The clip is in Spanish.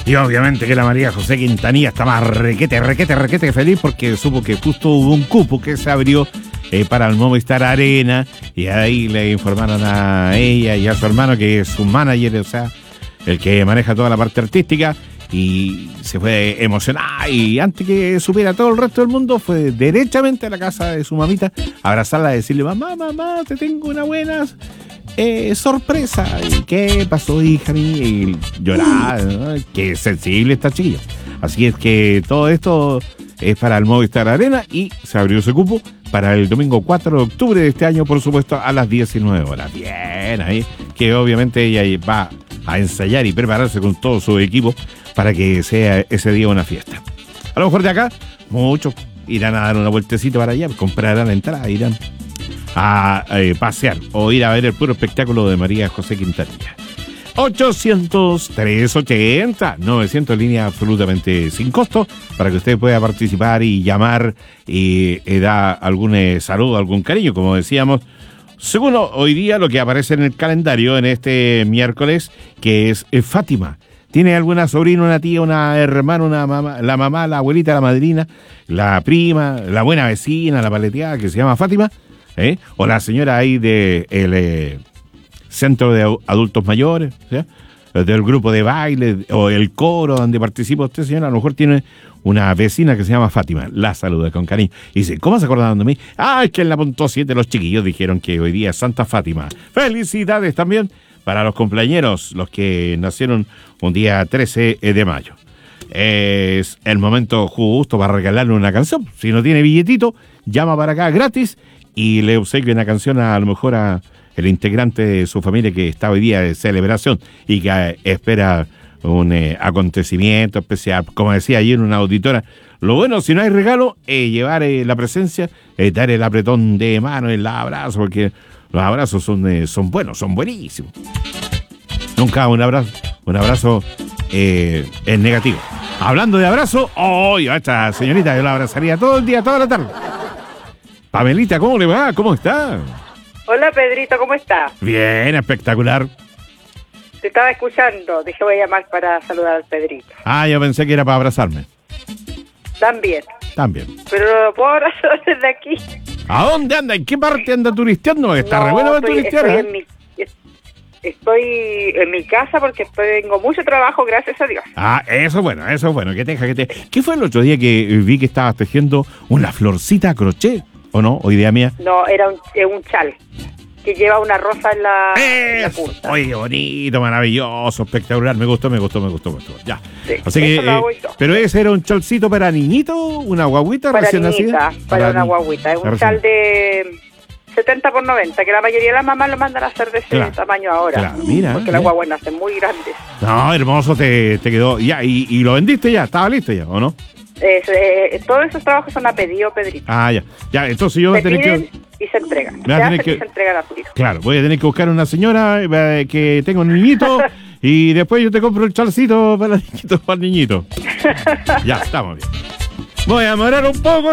Y obviamente que la María José Quintanilla está más requete feliz porque supo que justo hubo un cupo que se abrió para el Movistar Arena y ahí le informaron a ella y a su hermano, que es su manager, o sea, el que maneja toda la parte artística, y se fue emocionada, y antes que supiera todo el resto del mundo fue derechamente a la casa de su mamita a abrazarla y decirle: mamá, te tengo una buena sorpresa. ¿Y qué pasó, hija mía? Y lloraba, ¿no? Qué sensible esta chiquilla. Así es que todo esto es para el Movistar Arena y se abrió ese cupo para el domingo 4 de octubre de este año, por supuesto, a las 19 horas. Bien, ahí, que obviamente ella va a ensayar y prepararse con todo su equipo para que sea ese día una fiesta. A lo mejor de acá, muchos irán a dar una vueltecita para allá, comprarán la entrada, irán a pasear o ir a ver el puro espectáculo de María José Quintanilla. 800-380-900, línea absolutamente sin costo, para que usted pueda participar y llamar y da algún saludo, algún cariño, como decíamos. Según hoy día lo que aparece en el calendario en este miércoles, que es Fátima. ¿Tiene alguna sobrina, una tía, una hermana, una mamá, la mamá, la abuelita, la madrina, la prima, la buena vecina, la paleteada que se llama Fátima? O la señora ahí del centro de adultos mayores, ¿sí? Del grupo de baile o el coro donde participa usted, señora, a lo mejor tiene una vecina que se llama Fátima. La saluda con cariño. Y dice: ¿cómo se acordaron de mí? Es que en la punto 7 los chiquillos dijeron que hoy día es Santa Fátima. Felicidades también para los cumpleañeros, los que nacieron un día 13 de mayo. Es el momento justo para regalarle una canción. Si no tiene billetito, llama para acá gratis y le obsequia una canción a lo mejor a el integrante de su familia que está hoy día de celebración y que espera un acontecimiento especial. Como decía ayer una auditora, lo bueno, si no hay regalo, es llevar la presencia, dar el apretón de mano, el abrazo, porque los abrazos son buenos, son buenísimos. Nunca un abrazo es negativo. Hablando de abrazo, a esta señorita yo la abrazaría todo el día, toda la tarde. Pamelita, ¿cómo le va? ¿Cómo está? Hola, Pedrito, ¿cómo estás? Bien, espectacular. Te estaba escuchando, dije voy a llamar para saludar al Pedrito. Yo pensé que era para abrazarme. También. Pero puedo abrazar desde aquí. ¿A dónde anda? ¿En qué parte anda turisteando? Está re bueno para turistear. Estoy en mi casa porque tengo mucho trabajo, gracias a Dios. Eso es bueno. ¿Qué fue el otro día que vi que estabas tejiendo una florcita a crochet? ¿O no? ¿O idea mía? No, era un chal que lleva una rosa en la punta. Oye, bonito, maravilloso, espectacular. Me gustó. Ya. Sí, así que, pero ese era un chalcito para niñito, una guaguita para recién nacida. Para una guaguita. Es un chal de 70 por 90, que la mayoría de las mamás lo mandan a hacer de ese tamaño ahora. Claro, mira. Porque las guaguas nacen muy grandes. No, hermoso, te quedó. Ya, y lo vendiste ya, estaba listo ya, ¿o no? Todos esos trabajos son a pedido, Pedrito. Ya, entonces yo voy a tener que... y se entregan. Se entregan a tu hijo. Claro, voy a tener que buscar una señora que tenga un niñito y después yo te compro el chalcito para el niñito. Ya, estamos bien. Voy a morar un poco.